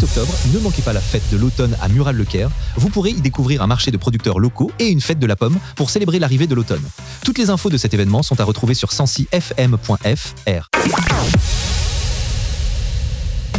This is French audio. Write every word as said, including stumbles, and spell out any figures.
octobre, ne manquez pas la fête de l'automne à Mural-le-Caire. Vous pourrez y découvrir un marché de producteurs locaux et une fête de la pomme pour célébrer l'arrivée de l'automne. Toutes les infos de cet événement sont à retrouver sur sancy f m point f r.